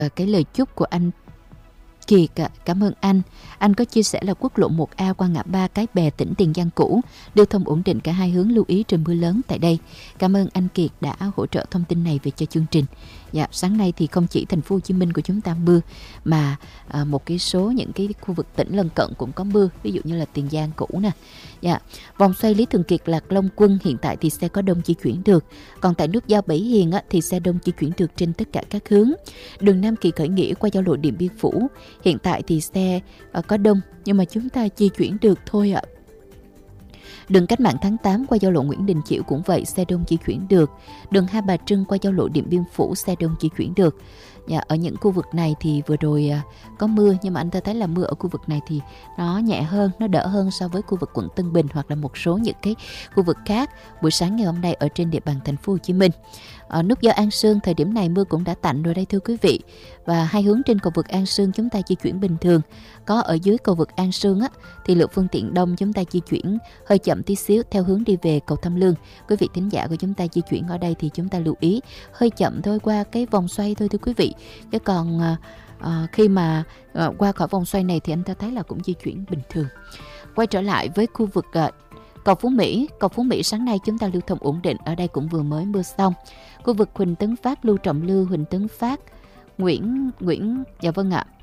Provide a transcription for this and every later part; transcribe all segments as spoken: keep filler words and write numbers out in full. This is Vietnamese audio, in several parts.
ờ, cái lời chúc của anh Kiệt ạ. Cảm ơn anh. Anh có chia sẻ là quốc lộ một A qua ngã ba Cái Bè, tỉnh Tiền Giang cũ, lưu thông ổn định cả hai hướng, lưu ý trời mưa lớn tại đây. Cảm ơn anh Kiệt đã hỗ trợ thông tin này về cho chương trình. Dạ, sáng nay thì không chỉ thành phố Hồ Chí Minh của chúng ta mưa mà à, một cái số những cái khu vực tỉnh lân cận cũng có mưa, ví dụ như là Tiền Giang cũ nè. Dạ, vòng xoay Lý Thường Kiệt Lạc Long Quân hiện tại thì xe có đông di chuyển được. Còn tại nút giao Bảy Hiền á, thì xe đông di chuyển được trên tất cả các hướng. Đường Nam Kỳ Khởi Nghĩa qua giao lộ Điện Biên Phủ hiện tại thì xe uh, có đông nhưng mà chúng ta di chuyển được thôi ạ. Đường Cách Mạng Tháng tám qua giao lộ Nguyễn Đình Chiểu cũng vậy, xe đông di chuyển được. Đường Hai Bà Trưng qua giao lộ Điện Biên Phủ, xe đông di chuyển được. Dạ, ở những khu vực này thì vừa rồi uh, có mưa, nhưng mà anh ta thấy là mưa ở khu vực này thì nó nhẹ hơn, nó đỡ hơn so với khu vực quận Tân Bình hoặc là một số những cái khu vực khác buổi sáng ngày hôm nay ở trên địa bàn thành phố Hồ Chí Minh. Ở nút giao An Sương thời điểm này mưa cũng đã tạnh rồi đây thưa quý vị, và hai hướng trên cầu vượt An Sương chúng ta di chuyển bình thường. Có ở dưới cầu vượt An Sương á thì lượng phương tiện đông, chúng ta di chuyển hơi chậm tí xíu theo hướng đi về cầu Tham Lương. Quý vị thính giả của chúng ta di chuyển ở đây thì chúng ta lưu ý hơi chậm thôi, qua cái vòng xoay thôi thưa quý vị. Chứ còn à, à, khi mà à, qua khỏi vòng xoay này thì anh ta thấy là cũng di chuyển bình thường. Quay trở lại với khu vực à, cầu Phú Mỹ, cầu Phú Mỹ sáng nay chúng ta lưu thông ổn định, ở đây cũng vừa mới mưa xong. Khu vực Huỳnh Tấn Phát, Lưu Trọng Lưu, Huỳnh Tấn Phát, Nguyễn Nguyễn dạ vâng ạ.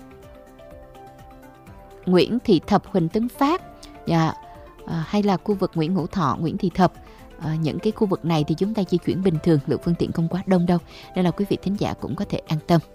Nguyễn Thị Thập, Huỳnh Tấn Phát, dạ, à, hay là khu vực Nguyễn Hữu Thọ, Nguyễn Thị Thập. À, những cái khu vực này thì chúng ta di chuyển bình thường, lượng phương tiện không quá đông đâu, nên là quý vị thính giả cũng có thể an tâm.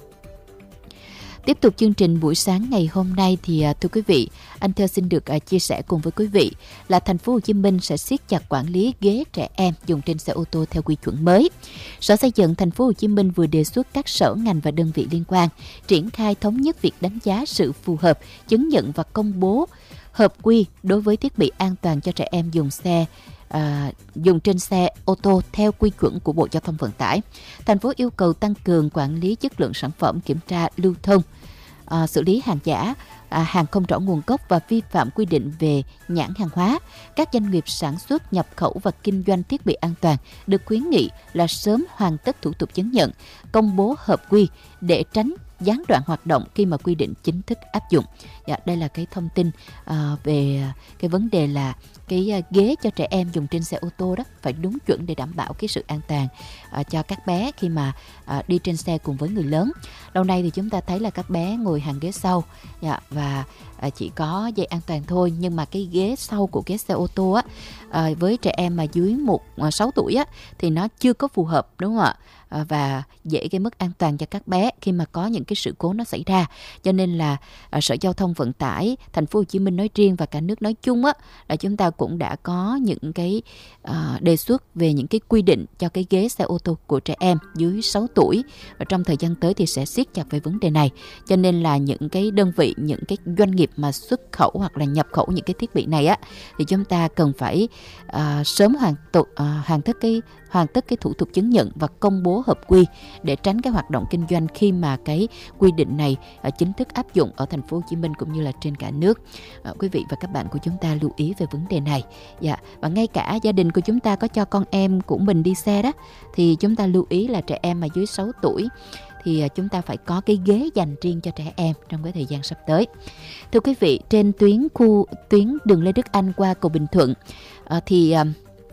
Tiếp tục chương trình buổi sáng ngày hôm nay thì thưa quý vị, anh Thơ xin được uh, chia sẻ cùng với quý vị là thành phố Hồ Chí Minh sẽ siết chặt quản lý ghế trẻ em dùng trên xe ô tô theo quy chuẩn mới. Sở Xây dựng thành phố Hồ Chí Minh vừa đề xuất các sở ngành và đơn vị liên quan triển khai thống nhất việc đánh giá sự phù hợp, chứng nhận và công bố hợp quy đối với thiết bị an toàn cho trẻ em dùng xe À, dùng trên xe ô tô theo quy chuẩn của Bộ Giao thông Vận tải. Thành phố yêu cầu tăng cường quản lý chất lượng sản phẩm, kiểm tra lưu thông, à, xử lý hàng giả, à, hàng không rõ nguồn gốc và vi phạm quy định về nhãn hàng hóa. Các doanh nghiệp sản xuất, nhập khẩu và kinh doanh thiết bị an toàn được khuyến nghị là sớm hoàn tất thủ tục chứng nhận, công bố hợp quy để tránh gián đoạn hoạt động khi mà quy định chính thức áp dụng. Dạ, đây là cái thông tin à, về cái vấn đề là cái uh, ghế cho trẻ em dùng trên xe ô tô đó phải đúng chuẩn để đảm bảo cái sự an toàn uh, cho các bé khi mà uh, đi trên xe cùng với người lớn. Lâu nay thì chúng ta thấy là các bé ngồi hàng ghế sau, dạ, và uh, chỉ có dây an toàn thôi, nhưng mà cái ghế sau của cái xe ô tô á uh, với trẻ em mà dưới một uh, sáu tuổi á thì nó chưa có phù hợp, đúng không ạ? Uh, và dễ gây mất an toàn cho các bé khi mà có những cái sự cố nó xảy ra. Cho nên là uh, Sở Giao thông Vận tải thành phố Hồ Chí Minh nói riêng và cả nước nói chung á là chúng ta cũng đã có những cái uh, đề xuất về những cái quy định cho cái ghế xe ô tô của trẻ em dưới sáu tuổi, và trong thời gian tới thì sẽ siết chặt về vấn đề này. Cho nên là những cái đơn vị, những cái doanh nghiệp mà xuất khẩu hoặc là nhập khẩu những cái thiết bị này á thì chúng ta cần phải uh, sớm hoàn tục uh, hoàn tất cái hoàn tất cái thủ tục chứng nhận và công bố hợp quy để tránh cái hoạt động kinh doanh khi mà cái quy định này uh, chính thức áp dụng ở thành phố Hồ Chí Minh cũng như là trên cả nước. Uh, quý vị và các bạn của chúng ta lưu ý về vấn đề này. Dạ, và ngay cả gia đình của chúng ta có cho con em của mình đi xe đó thì chúng ta lưu ý là trẻ em mà dưới sáu tuổi thì chúng ta phải có cái ghế dành riêng cho trẻ em trong cái thời gian sắp tới. Thưa quý vị, trên tuyến khu tuyến đường Lê Đức Anh qua cầu Bình Thuận uh, thì uh,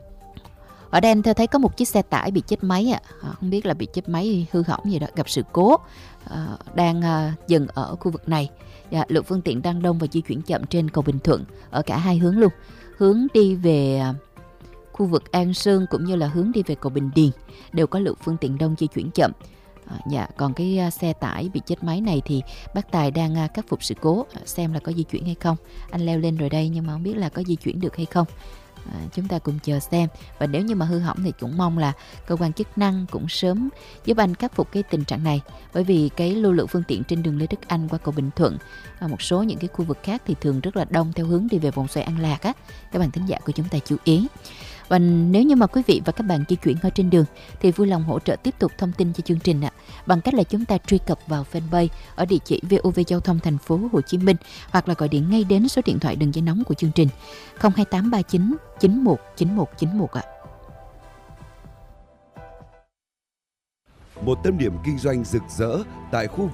ở đây anh thấy có một chiếc xe tải bị chết máy ạ, à. Không biết là bị chết máy hư hỏng gì đó, gặp sự cố, à, đang à, dừng ở khu vực này. Dạ, lượng phương tiện đang đông và di chuyển chậm trên cầu Bình Thuận ở cả hai hướng luôn, hướng đi về à, khu vực An Sương cũng như là hướng đi về cầu Bình Điền đều có lượng phương tiện đông di chuyển chậm. À, dạ, còn cái à, xe tải bị chết máy này thì bác Tài đang à, khắc phục sự cố, à, xem là có di chuyển hay không. Anh leo lên rồi đây nhưng mà không biết là có di chuyển được hay không. À, chúng ta cùng chờ xem, và nếu như mà hư hỏng thì cũng mong là cơ quan chức năng cũng sớm giúp anh khắc phục cái tình trạng này, bởi vì cái lưu lượng phương tiện trên đường Lê Đức Anh qua cầu Bình Thuận, à, một số những cái khu vực khác thì thường rất là đông theo hướng đi về vòng xoay An Lạc á, các bạn thính giả của chúng ta chú ý. Và nếu như mà quý vị và các bạn di chuyển ở trên đường thì vui lòng hỗ trợ tiếp tục thông tin cho chương trình ạ, bằng cách là chúng ta truy cập vào fanpage ở địa chỉ vê o vê Giao thông Thành phố Hồ Chí Minh, hoặc là gọi điện ngay đến số điện thoại đường dây nóng của chương trình không hai tám ba chín chín một chín một chín một ạ. Một tâm điểm kinh doanh rực rỡ tại khu